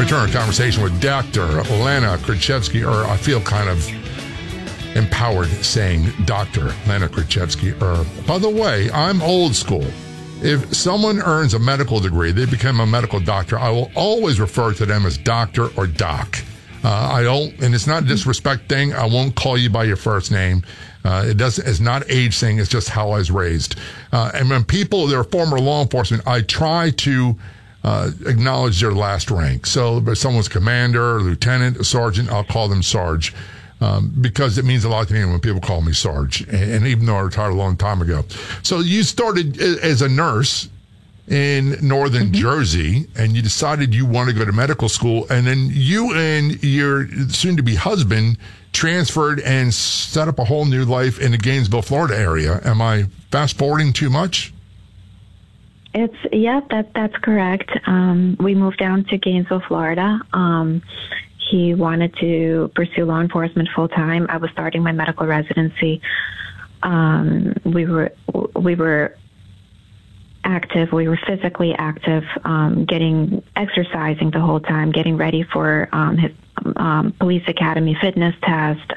return our conversation with Dr. Lana Krichevsky, or I feel kind of empowered saying Dr. Lana Krichevsky. By the way, I'm old school. If someone earns a medical degree, they become a medical doctor, I will always refer to them as doctor or doc. I don't, and it's not a disrespect thing. I won't call you by your first name. It's not age thing. It's just how I was raised. And when people, they're former law enforcement, I try to acknowledge their last rank. So if someone's commander, lieutenant, sergeant, I'll call them Sarge. Because it means a lot to me when people call me Sarge. And even though I retired a long time ago. So you started as a nurse in northern Jersey, and you decided you want to go to medical school, and then you and your soon-to-be husband transferred and set up a whole new life in the Gainesville, Florida area. Am I fast-forwarding too much? That's correct. We moved down to Gainesville, Florida. He wanted to pursue law enforcement full-time. I was starting my medical residency. We were active. We were physically active, exercising the whole time, getting ready for his police academy fitness test.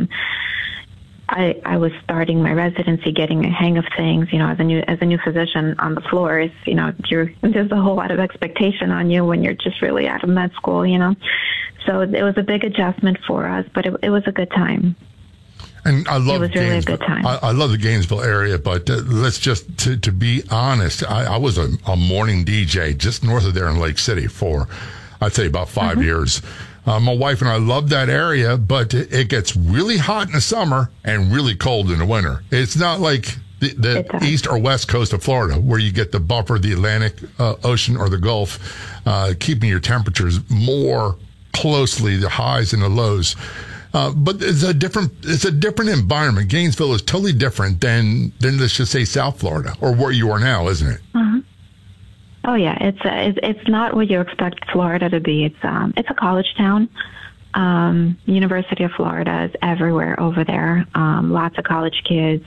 I was starting my residency, getting a hang of things. As a new physician on the floors, there's a whole lot of expectation on you when you're just really out of med school. So it was a big adjustment for us, but it was a good time. And I love it was really a good time. I love the Gainesville area, but let's just, to be honest, I was a morning DJ just north of there in Lake City for, I'd say, about 5 years. My wife and I love that area, but it gets really hot in the summer and really cold in the winter. It's not like the east or west coast of Florida where you get the buffer, the Atlantic Ocean or the Gulf, keeping your temperatures more closely, the highs and the lows. But it's a different environment. Gainesville is totally different than let's just say South Florida or where you are now, isn't it? Oh yeah, it's not what you expect Florida to be. It's a college town. University of Florida is everywhere over there. Lots of college kids.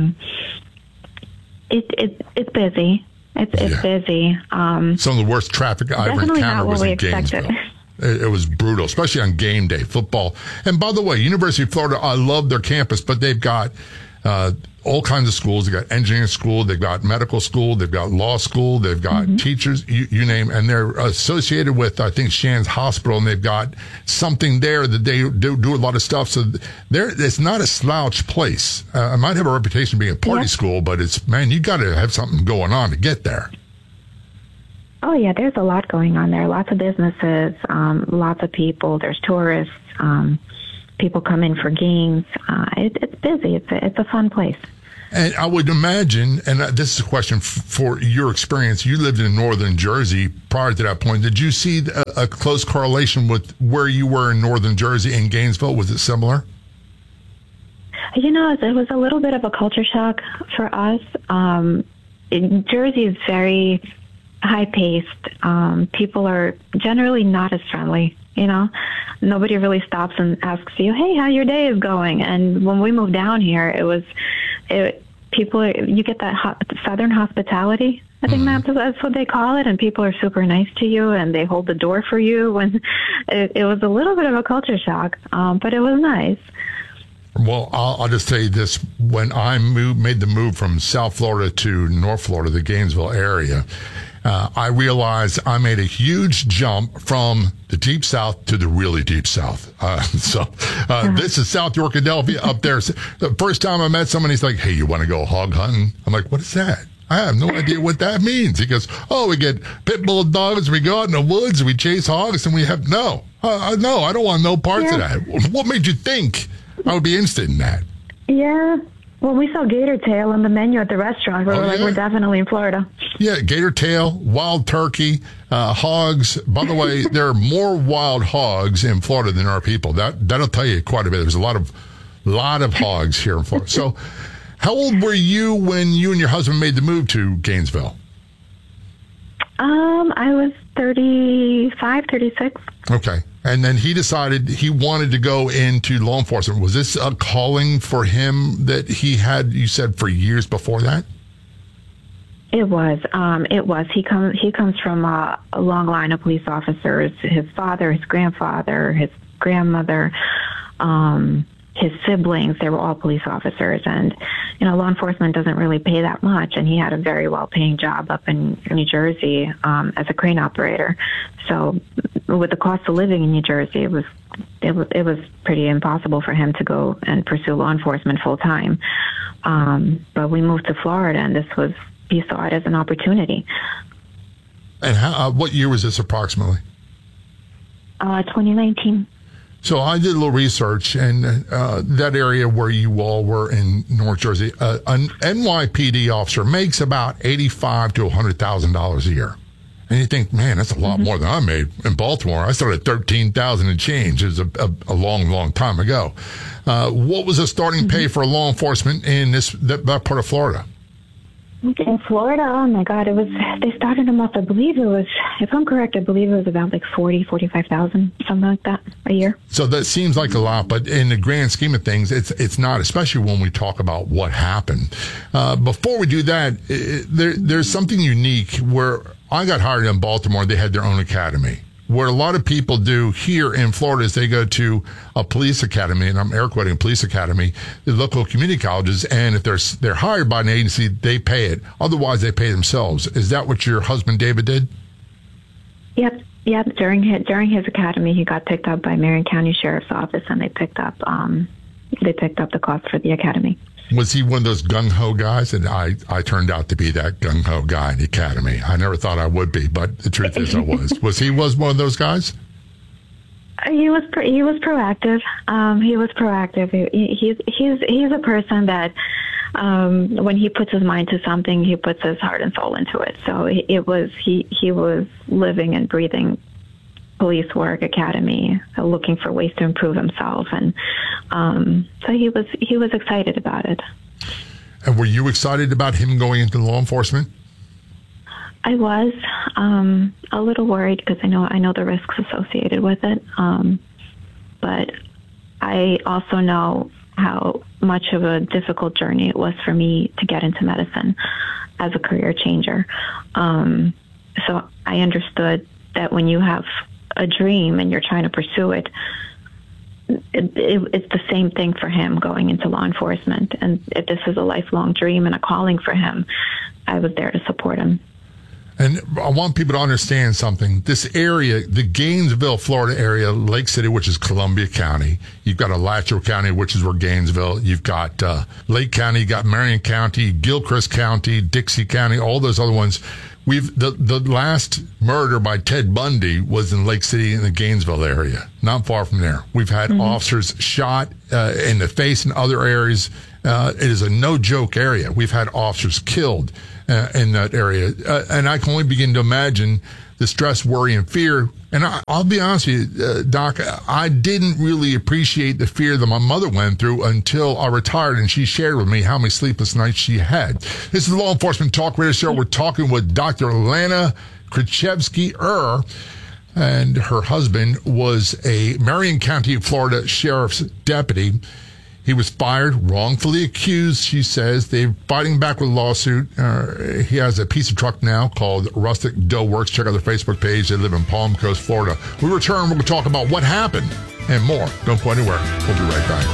It's busy. It's busy. Some of the worst traffic I ever encountered was in Gainesville. It was brutal, especially on game day, football. And by the way, University of Florida, I love their campus, but they've got all kinds of schools. They've got engineering school, they've got medical school, they've got law school, they've got teachers, you name, and they're associated with, I think, Shands Hospital, and they've got something there that they do a lot of stuff. So it's not a slouch place. I might have a reputation of being a party school, but you got to have something going on to get there. Oh, yeah, there's a lot going on there. Lots of businesses, lots of people. There's tourists. People come in for games. It's busy. It's a fun place. And I would imagine, and this is a question for your experience, you lived in northern Jersey prior to that point. Did you see a close correlation with where you were in northern Jersey and Gainesville? Was it similar? It was a little bit of a culture shock for us. Jersey is very high-paced. People are generally not as friendly, Nobody really stops and asks you, hey, how your day is going? And when we moved down here, you get that southern hospitality. I think that's what they call it, and people are super nice to you, and they hold the door for you. When it was a little bit of a culture shock, but it was nice. Well, I'll just tell you this. When I made the move from South Florida to North Florida, the Gainesville area, I realized I made a huge jump from the deep south to the really deep south. This is South Yorkadelphia up there. The first time I met someone, he's like, hey, you want to go hog hunting? I'm like, what is that? I have no idea what that means. He goes, we get pit bull dogs, we go out in the woods, we chase hogs, and we have, no, I don't want no parts of that. What made you think I would be interested in that? Yeah. Well, we saw gator tail on the menu at the restaurant. We were like, we're definitely in Florida. Yeah, gator tail, wild turkey, hogs. By the way, there are more wild hogs in Florida than there are people. That'll tell you quite a bit. There's a lot of hogs here in Florida. So how old were you when you and your husband made the move to Gainesville? I was 35, 36. Okay. And then he decided he wanted to go into law enforcement. Was this a calling for him that he had, you said, for years before that? It was. He comes from a long line of police officers. His father, his grandfather, his grandmother, his siblings, they were all police officers. And, law enforcement doesn't really pay that much. And he had a very well-paying job up in New Jersey as a crane operator. So with the cost of living in New Jersey, it was pretty impossible for him to go and pursue law enforcement full-time. But we moved to Florida, and he saw it as an opportunity. And what year was this approximately? 2019. So I did a little research, and that area where you all were in North Jersey, an NYPD officer makes about $85,000 to $100,000 a year. And you think, man, that's a lot more than I made in Baltimore. I started at $13,000 and change. It was a long, long time ago. What was the starting pay for law enforcement in that part of Florida? In Florida, oh my God, they started them off, I believe it was, if I'm correct, I believe it was about like $45,000, something like that a year. So that seems like a lot, but in the grand scheme of things, it's not, especially when we talk about what happened. Before we do that, there's something unique where I got hired in Baltimore. They had their own academy. What a lot of people do here in Florida is they go to a police academy, and I'm air quoting police academy, the local community colleges, and if they're hired by an agency, they pay it. Otherwise, they pay themselves. Is that what your husband David did? Yep. During his academy, he got picked up by Marion County Sheriff's Office, and they picked up the cost for the academy. Was he one of those gung-ho guys? And I turned out to be that gung-ho guy in the academy. I never thought I would be, but the truth is I was. Was one of those guys? He was proactive. He was proactive. He's a person that when he puts his mind to something, he puts his heart and soul into it. So he was living and breathing police work, academy, looking for ways to improve himself, and so he was excited about it. And were you excited about him going into law enforcement? I was a little worried because I know the risks associated with it, but I also know how much of a difficult journey it was for me to get into medicine as a career changer. So I understood that when you have a dream and you're trying to pursue it, it's the same thing for him going into law enforcement. And if this is a lifelong dream and a calling for him, I was there to support him. And I want people to understand something. This area, the Gainesville, Florida area, Lake City, which is Columbia County. You've got Alachua County, which is where Gainesville. You've got Lake County, you've got Marion County, Gilchrist County, Dixie County, all those other ones. The last murder by Ted Bundy was in Lake City in the Gainesville area, not far from there. We've had officers shot in the face in other areas. It is a no-joke area. We've had officers killed in that area. And I can only begin to imagine the stress, worry, and fear. And I'll be honest with you, Doc, I didn't really appreciate the fear that my mother went through until I retired, and she shared with me how many sleepless nights she had. This is the Law Enforcement Talk Radio Show. We're talking with Dr. Lana Krichevsky-Ur, and her husband was a Marion County, Florida Sheriff's deputy. He was fired, wrongfully accused, she says. They're fighting back with a lawsuit. He has a piece of truck now called Rustic Dough Works. Check out their Facebook page. They live in Palm Coast, Florida. When we return, we'll talk about what happened and more. Don't go anywhere. We'll be right back.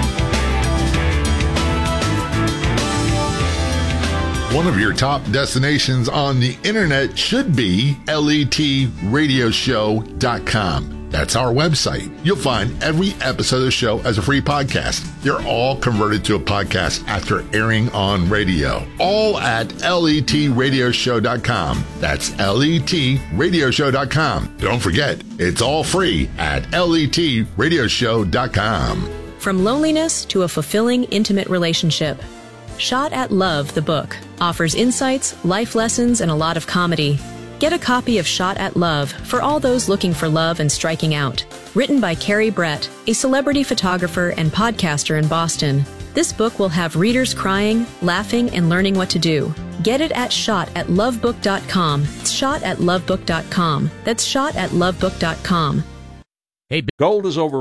One of your top destinations on the internet should be LETradioshow.com. That's our website. You'll find every episode of the show as a free podcast. They're all converted to a podcast after airing on radio. All at LETradioshow.com. That's LETradioshow.com. Don't forget, it's all free at LETradioshow.com. From loneliness to a fulfilling, intimate relationship. Shot at Love, the book, offers insights, life lessons, and a lot of comedy. Get a copy of Shot at Love for all those looking for love and striking out. Written by Carrie Brett, a celebrity photographer and podcaster in Boston. This book will have readers crying, laughing, and learning what to do. Get it at shotatlovebook.com. It's shotatlovebook.com. That's shotatlovebook.com. Hey, gold is over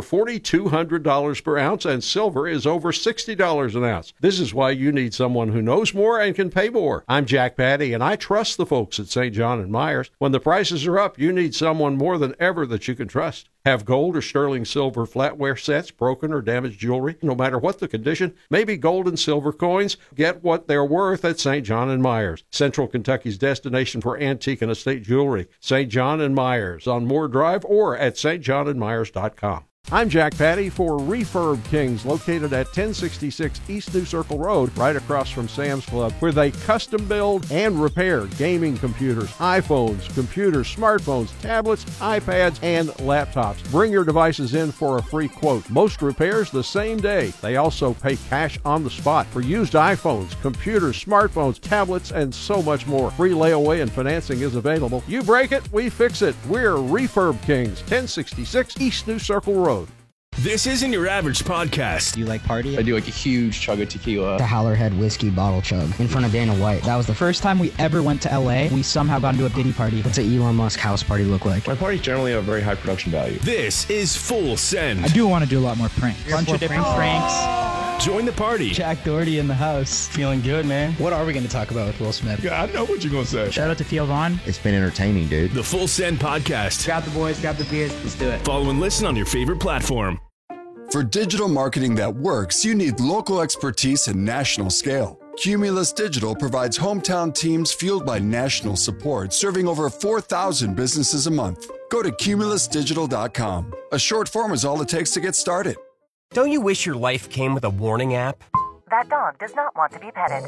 $4,200 per ounce and silver is over $60 an ounce. This is why you need someone who knows more and can pay more. I'm Jack Patty, and I trust the folks at St. John & Myers. When the prices are up, you need someone more than ever that you can trust. Have gold or sterling silver flatware sets, broken or damaged jewelry, no matter what the condition, maybe gold and silver coins, get what they're worth at St. John & Myers, Central Kentucky's destination for antique and estate jewelry. St. John & Myers on Moore Drive or at stjohnandmyers.com. I'm Jack Patty for Refurb Kings, located at 1066 East New Circle Road, right across from Sam's Club, where they custom build and repair gaming computers, iPhones, computers, smartphones, tablets, iPads, and laptops. Bring your devices in for a free quote. Most repairs the same day. They also pay cash on the spot for used iPhones, computers, smartphones, tablets, and so much more. Free layaway and financing is available. You break it, we fix it. We're Refurb Kings, 1066 East New Circle Road. This isn't your average podcast. Do you like party? I do like a huge chug of tequila. The Howlerhead whiskey bottle chug in front of Dana White. That was the first time we ever went to LA. We somehow got into a Diddy party. What's an Elon Musk house party look like? My parties generally have very high production value. This is Full Send. I do want to do a lot more pranks. Bunch of different pranks. Join the party. Jack Doherty in the house. Feeling good, man. What are we going to talk about with Will Smith? Yeah, I know what you're going to say. Shout out to Theo Vaughn. It's been entertaining, dude. The Full Send podcast. Grab the boys, grab the beers. Let's do it. Follow and listen on your favorite platform. For digital marketing that works, you need local expertise and national scale. Cumulus Digital provides hometown teams fueled by national support, serving over 4,000 businesses a month. Go to cumulusdigital.com. A short form is all it takes to get started. Don't you wish your life came with a warning app? That dog does not want to be petted.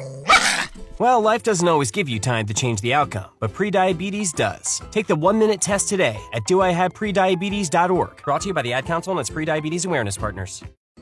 Well, life doesn't always give you time to change the outcome, but prediabetes does. Take the 1-minute test today at doihaveprediabetes.org. Brought to you by the Ad Council and its Prediabetes Awareness Partners.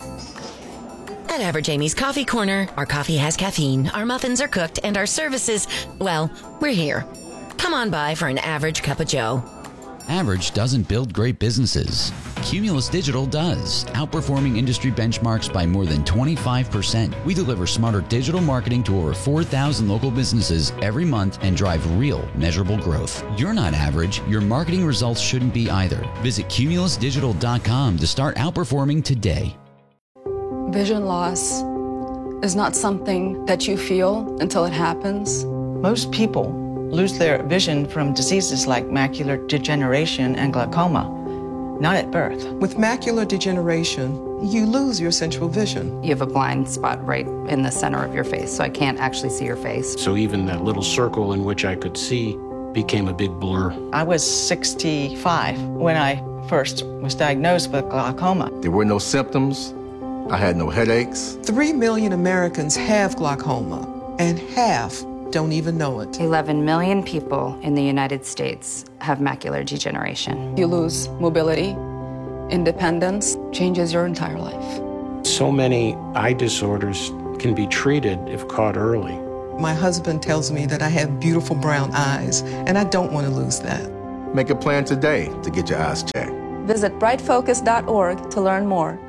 At Average Amy's Coffee Corner, our coffee has caffeine, our muffins are cooked, and our services, well, we're here. Come on by for an average cup of joe. Average doesn't build great businesses. Cumulus Digital does, outperforming industry benchmarks by more than 25%. We deliver smarter digital marketing to over 4,000 local businesses every month and drive real, measurable growth. You're not average. Your marketing results shouldn't be either. Visit cumulusdigital.com to start outperforming today. Vision loss is not something that you feel until it happens. Most people lose their vision from diseases like macular degeneration and glaucoma, not at birth. With macular degeneration, you lose your central vision. You have a blind spot right in the center of your face, so I can't actually see your face. So even that little circle in which I could see became a big blur. I was 65 when I first was diagnosed with glaucoma. There were no symptoms. I had no headaches. 3 million Americans have glaucoma, and half don't even know it. 11 million people in the United States have macular degeneration. You lose mobility, independence, changes your entire life. So many eye disorders can be treated if caught early. My husband tells me that I have beautiful brown eyes, and I don't want to lose that. Make a plan today to get your eyes checked. Visit brightfocus.org to learn more.